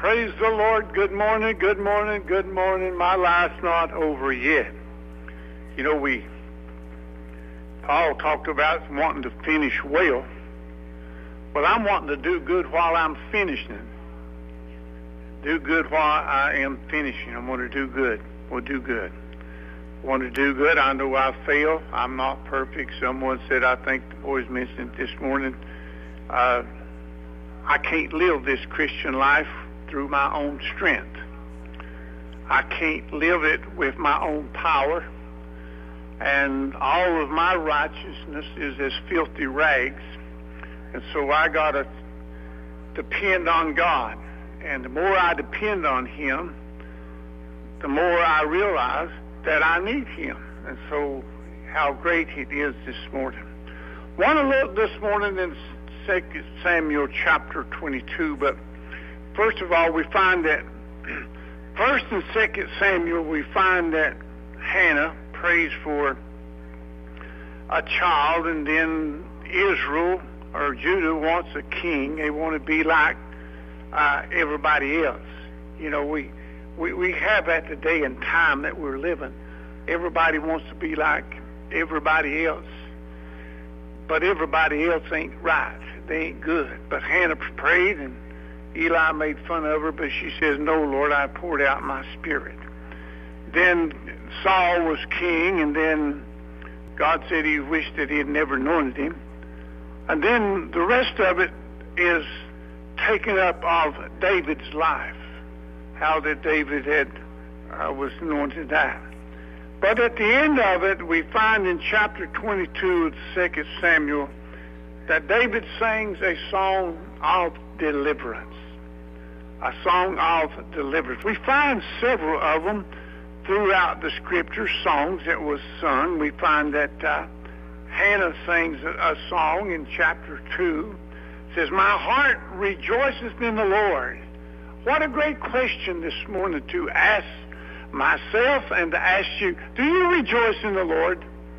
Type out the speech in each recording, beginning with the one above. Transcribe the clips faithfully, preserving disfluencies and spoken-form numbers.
Praise the Lord. Good morning, good morning, good morning. My life's not over yet. You know, we, Paul talked about wanting to finish well. Well, I'm wanting to do good while I'm finishing. Do good while I am finishing. I'm going to do good. We'll do good. Want to do good. I know I fail. I'm not perfect. Someone said, I think the boys mentioned this morning, uh, I can't live this Christian life through my own strength. I can't live it with my own power. And all of my righteousness is as filthy rags. And so I got to depend on God. And the more I depend on Him, the more I realize that I need Him. And so how great it is this morning. Want to look this morning in Second Samuel chapter twenty-two, but first of all, we find that first and Second Samuel, we find that Hannah prays for a child, and then Israel or Judah wants a king. They want to be like uh, everybody else. You know, we, we we have at the day and time that we're living. Everybody wants to be like everybody else, but everybody else ain't right. They ain't good. But Hannah prayed, and Eli made fun of her, but she says, no, Lord, I poured out my spirit. Then Saul was king, and then God said he wished that he had never anointed him. And then the rest of it is taken up of David's life, how that David had uh, was anointed that. But at the end of it, we find in chapter twenty-two of Second Samuel that David sings a song of deliverance. A song of deliverance. We find several of them throughout the scripture, songs that was sung. We find that uh, Hannah sings a, a song in chapter two. It says, my heart rejoices in the Lord. What a great question this morning to ask myself and to ask you. Do you rejoice in the Lord?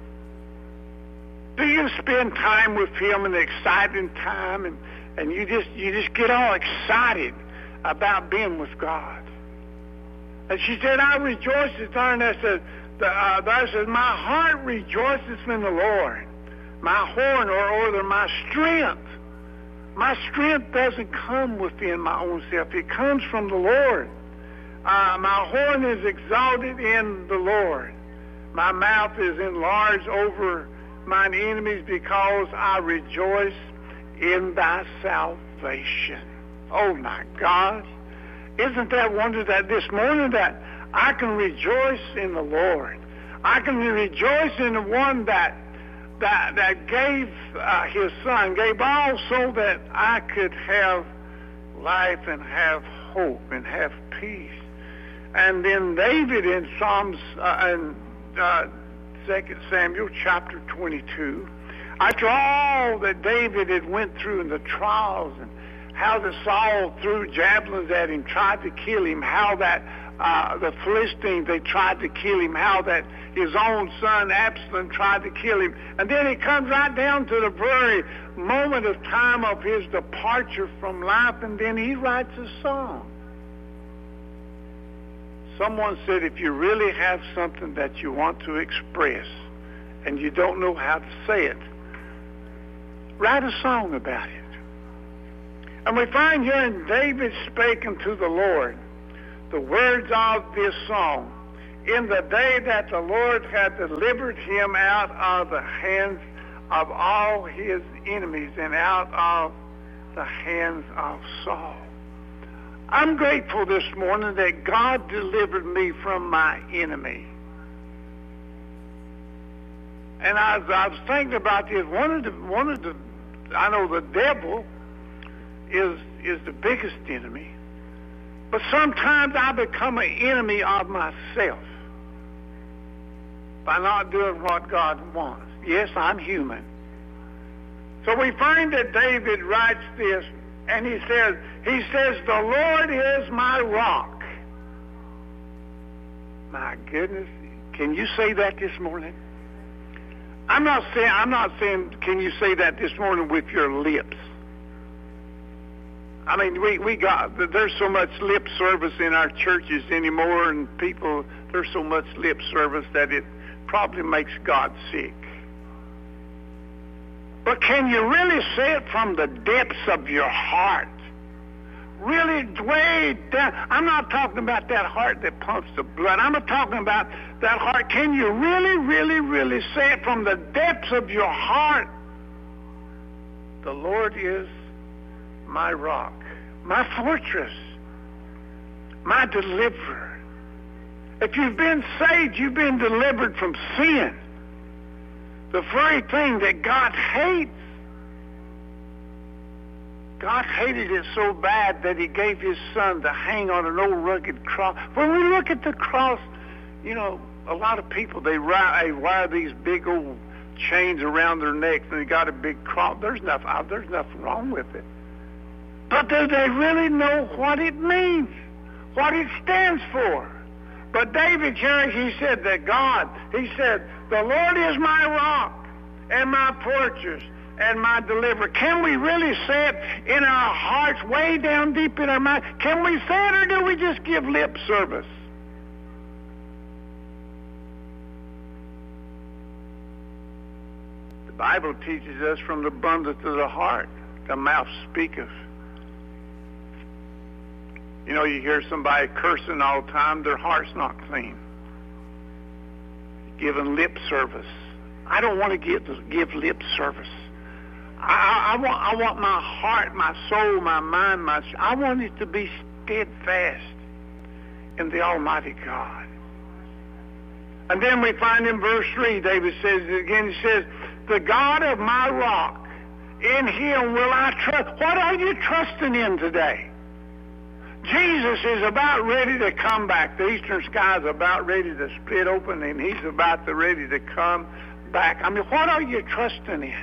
Do you spend time with Him, an exciting time, and, and you just you just get all excited about being with God? And she said, I rejoice in the Lord. And I said, the, uh, I said, my heart rejoices in the Lord. My horn, or, or my strength. My strength doesn't come within my own self. It comes from the Lord. Uh, my horn is exalted in the Lord. My mouth is enlarged over mine enemies, because I rejoice in thy salvation. Oh my God. Isn't that wonder that this morning that I can rejoice in the Lord. I can rejoice in the one that that, that gave uh, his son, gave all so that I could have life and have hope and have peace. And then David in Psalms, uh, in uh, Second Samuel chapter twenty-two, after all that David had went through in the trials, and how the Saul threw javelins at him, tried to kill him, how that uh, the Philistines, they tried to kill him, how that his own son Absalom tried to kill him. And then he comes right down to the very moment of time of his departure from life, and then he writes a song. Someone said, if you really have something that you want to express and you don't know how to say it, write a song about it. And we find here in David spake unto the Lord the words of this song. In the day that the Lord had delivered him out of the hands of all his enemies and out of the hands of Saul. I'm grateful this morning that God delivered me from my enemy. And I was, I was thinking about this. One of the, one of the, I know the devil is is the biggest enemy, but sometimes I become an enemy of myself by not doing what God wants. Yes, I'm human. So we find that David writes this, and he says, he says, the Lord is my rock. My goodness, can you say that this morning? I'm not saying, I'm not saying, can you say that this morning with your lips? I mean, we, we got, there's so much lip service in our churches anymore, and people, there's so much lip service that it probably makes God sick. But can you really say it from the depths of your heart? Really way down. I'm not talking about that heart that pumps the blood. I'm not talking about that heart. Can you really, really, really say it from the depths of your heart? The Lord is my rock, my fortress, my deliverer. If you've been saved, you've been delivered from sin, the very thing that God hates. God hated it so bad that he gave his son to hang on an old rugged cross. When we look at the cross, you know, a lot of people, they wire, they wire these big old chains around their necks and they got a big cross. There's nothing, there's nothing wrong with it. But do they really know what it means, what it stands for? But David here, he said that God, he said, the Lord is my rock and my fortress and my deliverer. Can we really say it in our hearts, way down deep in our mind? Can we say it, or do we just give lip service? The Bible teaches us from the abundance of the heart, the mouth speaketh. You know, you hear somebody cursing all the time, their heart's not clean. Giving lip service. I don't want to give, give lip service. I, I, want, I want my heart, my soul, my mind, my I want it to be steadfast in the Almighty God. And then we find in verse three, David says again, he says, the God of my rock, in him will I trust. What are you trusting in today? Jesus is about ready to come back. The eastern sky is about ready to split open, and he's about to ready to come back. I mean, what are you trusting in?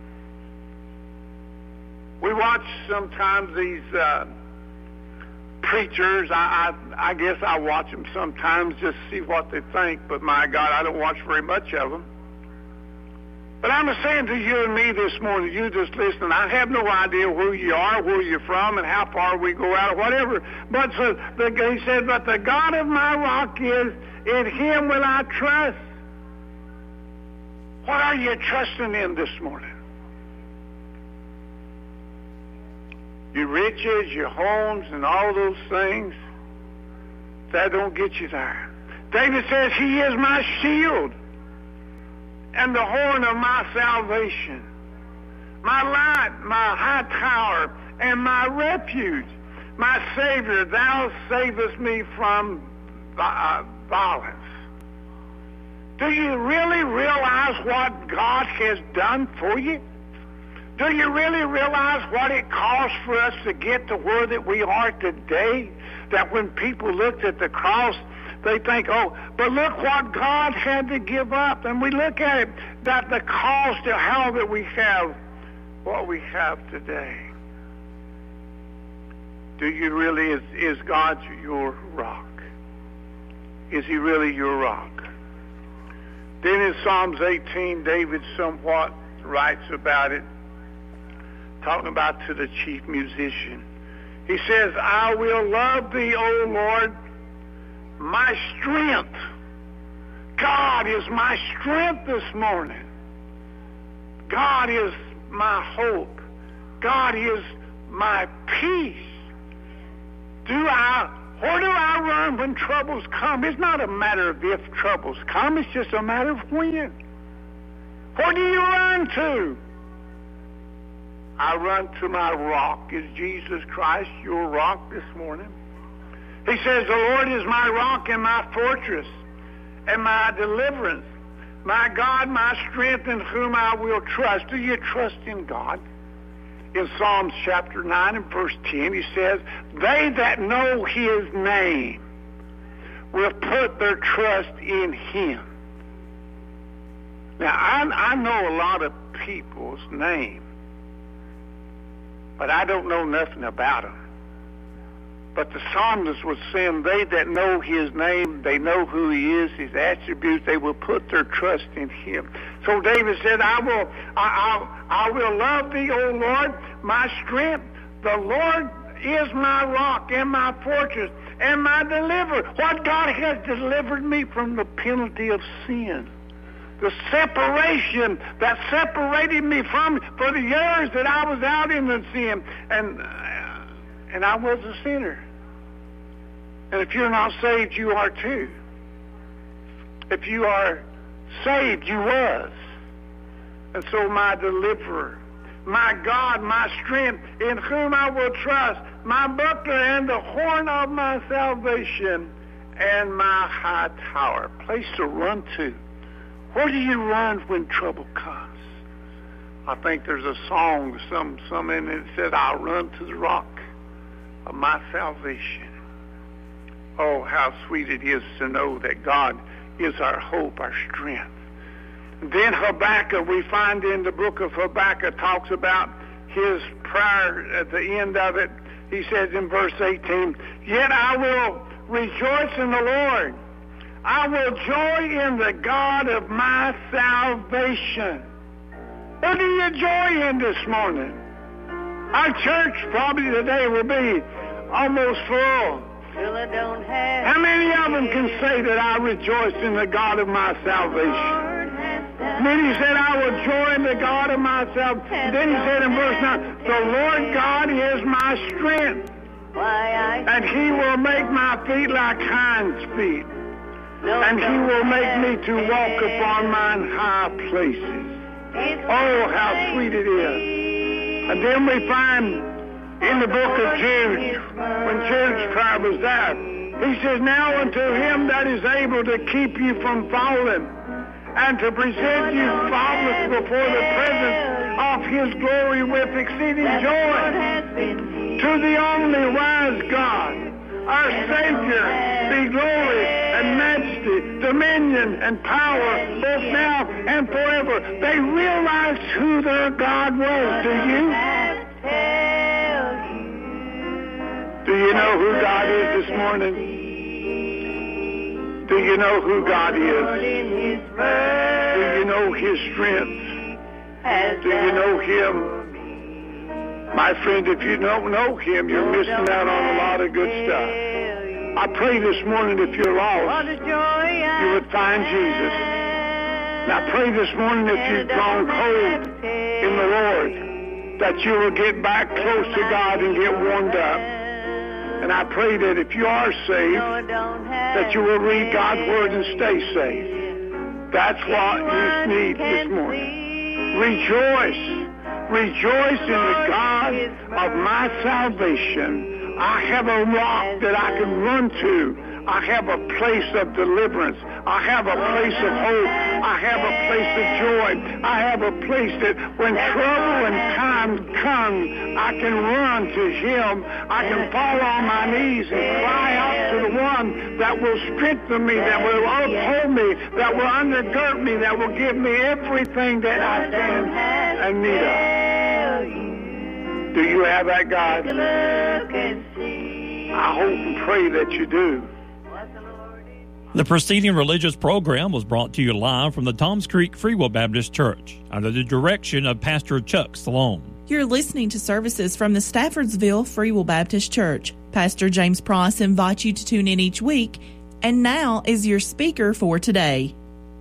We watch sometimes these uh, preachers. I, I, I guess I watch them sometimes just to see what they think, but my God, I don't watch very much of them. But I'm saying to you and me this morning, you just listen, I have no idea who you are, where you're from, and how far we go out, or whatever. But so the, he said, but the God of my rock is, in him will I trust. What are you trusting in this morning? Your riches, your homes, and all those things, that don't get you there. David says, he is my shield and the horn of my salvation, my light, my high tower, and my refuge, my Savior, thou savest me from uh, violence. Do you really realize what God has done for you? Do you really realize what it cost for us to get to where that we are today? That when people looked at the cross, they think, oh, but look what God had to give up. And we look at it, that the cost of how that we have what we have today. Do you really, is, is God your rock? Is he really your rock? Then in Psalms eighteen, David somewhat writes about it, talking about to the chief musician. He says, I will love thee, O Lord, my strength. God is my strength this morning. God is my hope. God is my peace. Do I, where do I run when troubles come? It's not a matter of if troubles come. It's just a matter of when. Where do you run to? I run to my rock. Is Jesus Christ your rock this morning? He says, the Lord is my rock and my fortress and my deliverance, my God, my strength, in whom I will trust. Do you trust in God? In Psalms chapter nine and verse ten, he says, they that know his name will put their trust in him. Now, I, I know a lot of people's name, but I don't know nothing about them. But the psalmist was saying, they that know his name, they know who he is, his attributes, they will put their trust in him. So David said, I will, I, I, I will love thee, O Lord, my strength. The Lord is my rock and my fortress and my deliverer. What God has delivered me from the penalty of sin. The separation that separated me from for the years that I was out in the sin. And, uh, and I was a sinner. And if you're not saved, you are too. If you are saved, you was. And so my deliverer, my God, my strength, in whom I will trust, my buckler and the horn of my salvation, and my high tower, place to run to. Where do you run when trouble comes? I think there's a song, some some in it said, I'll run to the rock of my salvation. Oh, how sweet it is to know that God is our hope, our strength. Then Habakkuk, we find in the book of Habakkuk, talks about his prayer at the end of it. He says in verse eighteen, yet I will rejoice in the Lord. I will joy in the God of my salvation. What do you joy in this morning? Our church probably today will be almost full. How many of them can say that I rejoice in the God of my salvation? Many said, I will joy in the God of my salvation. Then he said in verse nine, the Lord God is my strength, and he will make my feet like hinds' feet, and he will make me to walk upon mine high places. Oh, how sweet it is. And then we find in the book of Jude, when Jude's prayer was that, he says, now unto him that is able to keep you from falling, and to present you faultless before the presence of his glory with exceeding joy. To the only wise God, our Savior, be glory and majesty, dominion and power, both now and forever. They realized who their God was. Do you? Do you know who God is this morning? Do you know who God is? Do you know his strength? Do you know him? My friend, if you don't know him, you're missing out on a lot of good stuff. I pray this morning if you're lost, you would find Jesus. And I pray this morning if you've grown cold in the Lord, that you will get back close to God and get warmed up. And I pray that if you are saved, that you will read God's Word and stay saved. That's what you need this morning. Rejoice. Rejoice in the God of my salvation. I have a rock that I can run to. I have a place of deliverance. I have a place of hope. I have a place of joy. I have a place that when trouble and time comes, I can run to him. I can fall on my knees and cry out to the one that will strengthen me, that will uphold me, that will undergird me, that will give me everything that I stand in need of. Do you have that God? I hope and pray that you do. The preceding religious program was brought to you live from the Toms Creek Free Will Baptist Church under the direction of Pastor Chuck Stallone. You're listening to services from the Staffordsville Free Will Baptist Church. Pastor James Price invites you to tune in each week, and now is your speaker for today.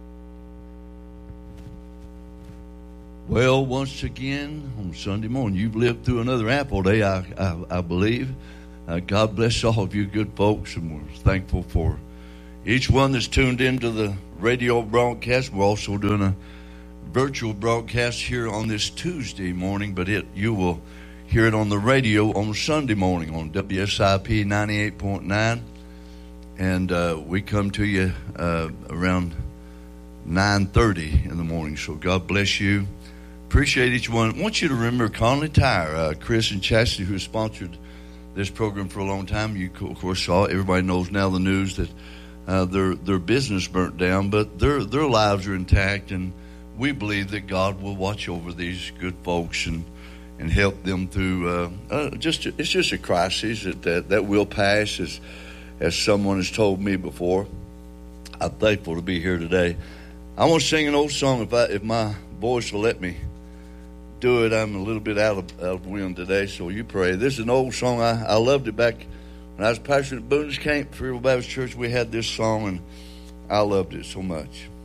Well, once again, on Sunday morning, you've lived through another apple day, I, I, I believe. Uh, God bless all of you good folks, and we're thankful for each one that's tuned into the radio broadcast. We're also doing a virtual broadcast here on this Tuesday morning, but it you will hear it on the radio on Sunday morning on W S I P ninety-eight point nine. And uh, we come to you uh, around nine thirty in the morning. So God bless you. Appreciate each one. I want you to remember Conley Tire, uh, Chris and Chastity, who sponsored this program for a long time. You, of course, saw it. Everybody knows now the news that Uh, their their business burnt down, but their their lives are intact, and we believe that God will watch over these good folks and and help them through. Uh, uh, just it's just a crisis that, that that will pass, as as someone has told me before. I'm thankful to be here today. I want to sing an old song if I if my voice will let me. do it. I'm a little bit out of, out of wind today, so you pray. This is an old song. I, I loved it back when I was pastoring at Boone's Camp, Free Will Baptist Church. We had this song, and I loved it so much.